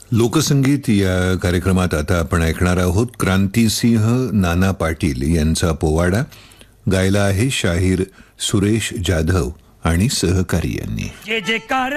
लोकसंगीत या कार्यक्रमात आता आपण ऐकणार आहोत क्रांतिसिंह नाना पाटील यांचा पोवाडा. गायला आहे शाहीर सुरेश जाधव आणि सहकारी यांनी. जय जयकार